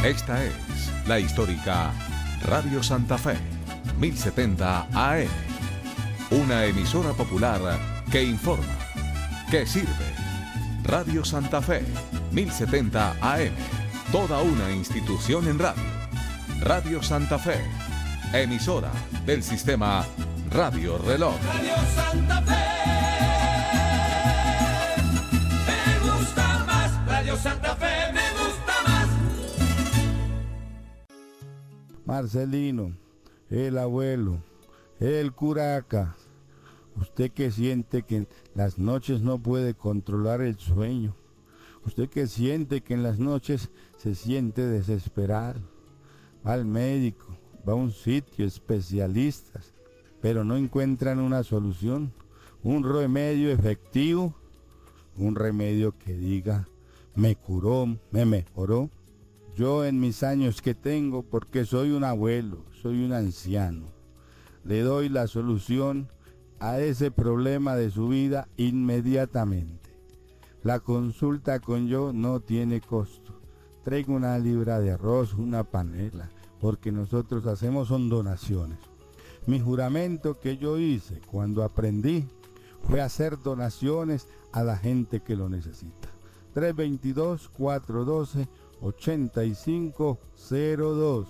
Esta es la histórica Radio Santa Fe, 1070 AM. Una emisora popular que informa, que sirve. Radio Santa Fe, 1070 AM. Toda una institución en radio. Radio Santa Fe, emisora del sistema Radio Reloj. Radio Santa Fe, me gusta más. Radio Santa Fe, me gusta más. Marcelino, el abuelo, el curaca. Usted que siente que en las noches no puede controlar el sueño. Usted que siente que en las noches se siente desesperado. Va al médico, va a un sitio, especialistas, pero no encuentran una solución, un remedio efectivo, un remedio que diga, me curó, me mejoró. Yo en mis años que tengo, porque soy un abuelo, soy un anciano, le doy la solución a ese problema de su vida inmediatamente. La consulta con yo no tiene costo. Traigo una libra de arroz, una panela, porque nosotros hacemos son donaciones. Mi juramento que yo hice cuando aprendí fue hacer donaciones a la gente que lo necesita. 322-412-8502.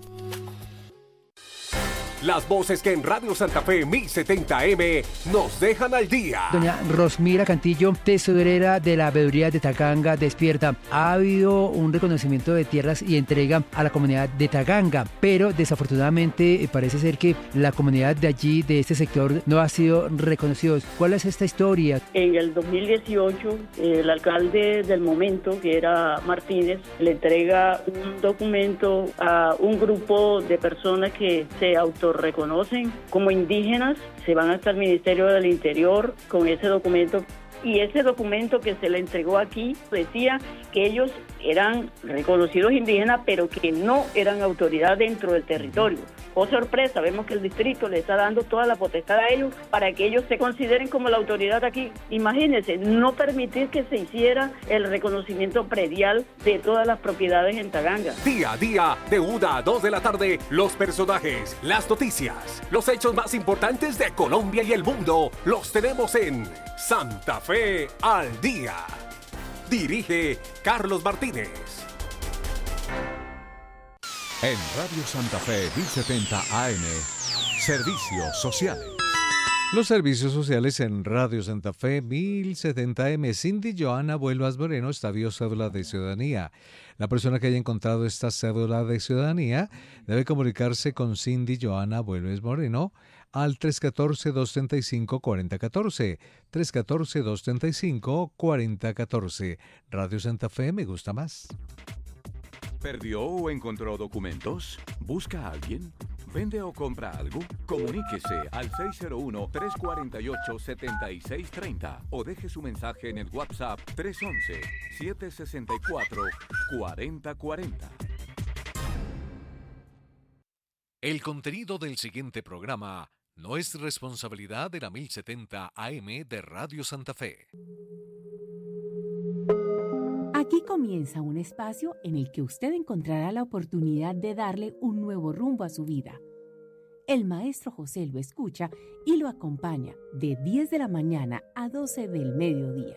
Las voces que en Radio Santa Fe 1070M nos dejan al día. Doña Rosmira Cantillo, tesorera de la veeduría de Taganga, despierta. Ha habido un reconocimiento de tierras y entrega a la comunidad de Taganga, pero desafortunadamente parece ser que la comunidad de allí, de este sector, no ha sido reconocido. ¿Cuál es esta historia? En el 2018, el alcalde del momento, que era Martínez, le entrega un documento a un grupo de personas que se autorreconocen como indígenas, se van hasta el Ministerio del Interior con ese documento, y ese documento que se le entregó aquí decía que ellos eran reconocidos indígenas, pero que no eran autoridad dentro del territorio. Oh sorpresa, vemos que el distrito le está dando toda la potestad a ellos para que ellos se consideren como la autoridad aquí. Imagínense, no permitir que se hiciera el reconocimiento predial de todas las propiedades en Taganga. Día a día, de 1 a 2 de la tarde, los personajes, las noticias, los hechos más importantes de Colombia y el mundo, los tenemos en Santa Fe al Día. Dirige Carlos Martínez. En Radio Santa Fe 1070 AM, Servicios Sociales. Los servicios sociales en Radio Santa Fe 1070M. Cindy Joana Vuelvas Moreno extravió cédula de ciudadanía. La persona que haya encontrado esta cédula de ciudadanía debe comunicarse con Cindy Joana Vuelvas Moreno al 314-235-4014. 314-235-4014. Radio Santa Fe me gusta más. ¿Perdió o encontró documentos? ¿Busca a alguien? ¿Vende o compra algo? Comuníquese al 601-348-7630 o deje su mensaje en el WhatsApp 311-764-4040. El contenido del siguiente programa no es responsabilidad de la 1070 AM de Radio Santa Fe. Aquí comienza un espacio en el que usted encontrará la oportunidad de darle un nuevo rumbo a su vida. El maestro José lo escucha y lo acompaña de 10 de la mañana a 12 del mediodía.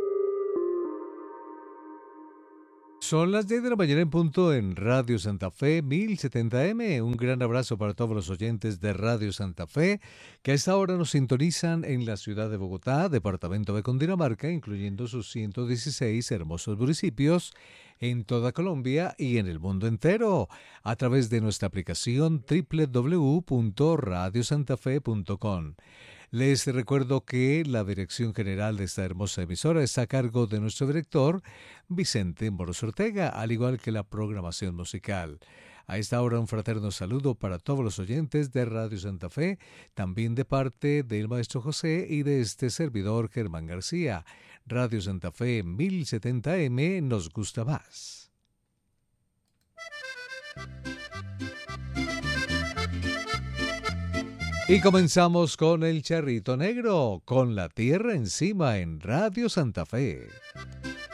Son las 10 de la mañana en punto en Radio Santa Fe 1070M. Un gran abrazo para todos los oyentes de Radio Santa Fe que a esta hora nos sintonizan en la ciudad de Bogotá, departamento de Cundinamarca, incluyendo sus 116 hermosos municipios, en toda Colombia y en el mundo entero, a través de nuestra aplicación www.radiosantafe.com. Les recuerdo que la dirección general de esta hermosa emisora está a cargo de nuestro director, Vicente Moros Ortega, al igual que la programación musical. A esta hora un fraterno saludo para todos los oyentes de Radio Santa Fe, también de parte del maestro José y de este servidor Germán García. Radio Santa Fe 1070M nos gusta más. Y comenzamos con el Charrito Negro, con la tierra encima en Radio Santa Fe.